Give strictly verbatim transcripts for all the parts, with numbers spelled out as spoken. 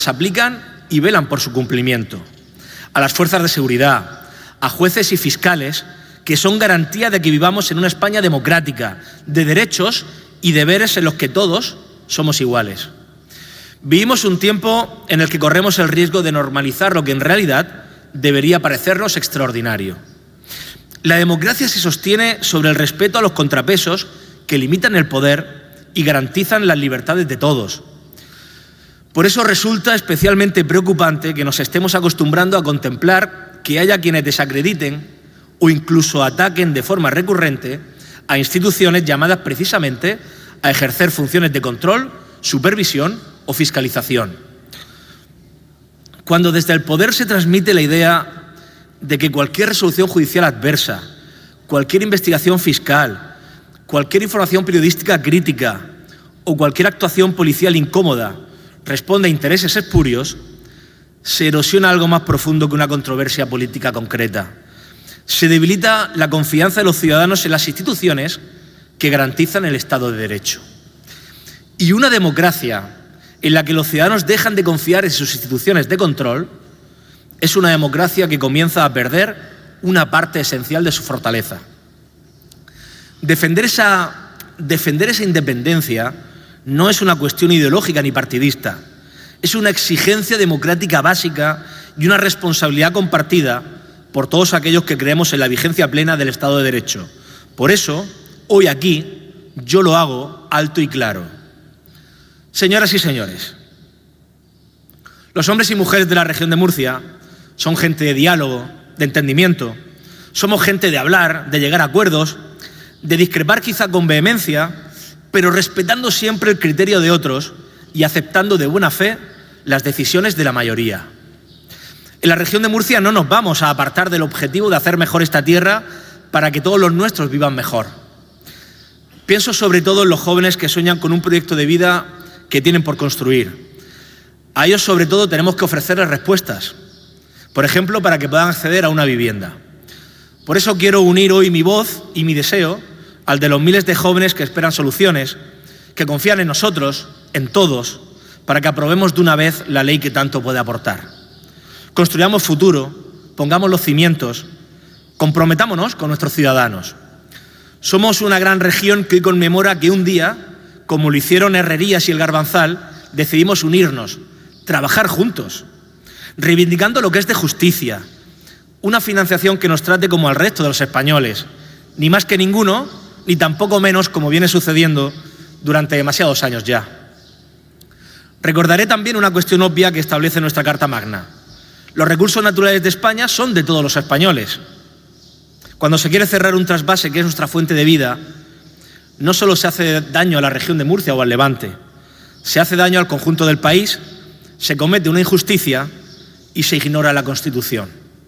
se aplican y velan por su cumplimiento. A las fuerzas de seguridad, a jueces y fiscales, que son garantía de que vivamos en una España democrática, de derechos y deberes en los que todos somos iguales. Vivimos un tiempo en el que corremos el riesgo de normalizar lo que en realidad debería parecernos extraordinario. La democracia se sostiene sobre el respeto a los contrapesos que limitan el poder y garantizan las libertades de todos. Por eso resulta especialmente preocupante que nos estemos acostumbrando a contemplar que haya quienes desacrediten o incluso ataquen de forma recurrente a instituciones llamadas precisamente a ejercer funciones de control, supervisión o fiscalización. Cuando desde el poder se transmite la idea de que cualquier resolución judicial adversa, cualquier investigación fiscal, cualquier información periodística crítica o cualquier actuación policial incómoda responde a intereses espurios, se erosiona algo más profundo que una controversia política concreta. Se debilita la confianza de los ciudadanos en las instituciones que garantizan el Estado de Derecho. Y una democracia en la que los ciudadanos dejan de confiar en sus instituciones de control es una democracia que comienza a perder una parte esencial de su fortaleza. Defender esa, defender esa independencia no es una cuestión ideológica ni partidista, es una exigencia democrática básica y una responsabilidad compartida por todos aquellos que creemos en la vigencia plena del Estado de Derecho. Por eso, hoy aquí, yo lo hago alto y claro. Señoras y señores, los hombres y mujeres de la región de Murcia son gente de diálogo, de entendimiento, somos gente de hablar, de llegar a acuerdos, de discrepar quizá con vehemencia, pero respetando siempre el criterio de otros y aceptando de buena fe las decisiones de la mayoría. En la región de Murcia no nos vamos a apartar del objetivo de hacer mejor esta tierra para que todos los nuestros vivan mejor. Pienso sobre todo en los jóvenes que sueñan con un proyecto de vida que tienen por construir. A ellos sobre todo tenemos que ofrecerles respuestas, por ejemplo, para que puedan acceder a una vivienda. Por eso quiero unir hoy mi voz y mi deseo al de los miles de jóvenes que esperan soluciones, que confían en nosotros, en todos, para que aprobemos de una vez la ley que tanto puede aportar. Construyamos futuro, pongamos los cimientos, comprometámonos con nuestros ciudadanos. Somos una gran región que hoy conmemora que un día, como lo hicieron Herrerías y el Garbanzal, decidimos unirnos, trabajar juntos, reivindicando lo que es de justicia, una financiación que nos trate como al resto de los españoles, ni más que ninguno, ni tampoco menos como viene sucediendo durante demasiados años ya. Recordaré también una cuestión obvia que establece nuestra Carta Magna. Los recursos naturales de España son de todos los españoles. Cuando se quiere cerrar un trasvase que es nuestra fuente de vida, no solo se hace daño a la región de Murcia o al Levante, se hace daño al conjunto del país, se comete una injusticia y se ignora la Constitución.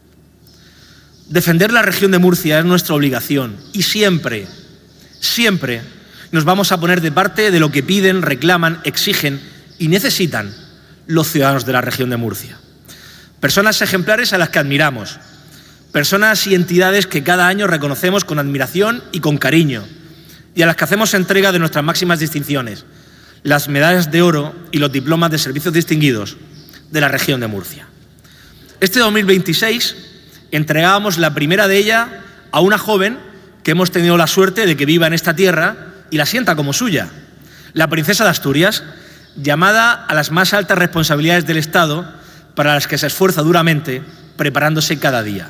Defender la región de Murcia es nuestra obligación y siempre, siempre nos vamos a poner de parte de lo que piden, reclaman, exigen y necesitan los ciudadanos de la región de Murcia. Personas ejemplares a las que admiramos, personas y entidades que cada año reconocemos con admiración y con cariño y a las que hacemos entrega de nuestras máximas distinciones, las medallas de oro y los diplomas de servicios distinguidos de la región de Murcia. Este dos mil veintiséis entregábamos la primera de ellas a una joven que hemos tenido la suerte de que viva en esta tierra y la sienta como suya, la princesa de Asturias, llamada a las más altas responsabilidades del Estado para las que se esfuerza duramente preparándose cada día.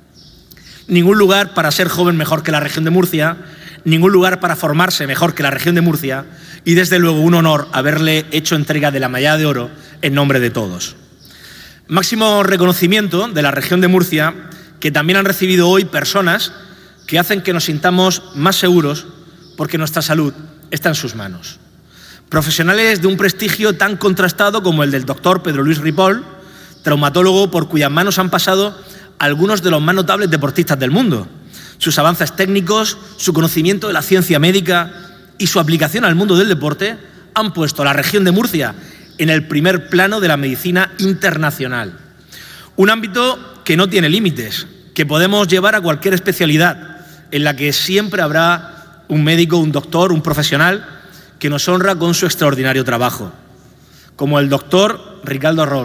Ningún lugar para ser joven mejor que la región de Murcia, ningún lugar para formarse mejor que la región de Murcia y desde luego un honor haberle hecho entrega de la medalla de oro en nombre de todos. Máximo reconocimiento de la región de Murcia que también han recibido hoy personas que hacen que nos sintamos más seguros porque nuestra salud está en sus manos. Profesionales de un prestigio tan contrastado como el del doctor Pedro Luis Ripoll, traumatólogo por cuyas manos han pasado algunos de los más notables deportistas del mundo. Sus avances técnicos, su conocimiento de la ciencia médica y su aplicación al mundo del deporte han puesto a la región de Murcia en el primer plano de la medicina internacional. Un ámbito que no tiene límites, que podemos llevar a cualquier especialidad, en la que siempre habrá un médico, un doctor, un profesional que nos honra con su extraordinario trabajo. como el doctor Ricardo Rol.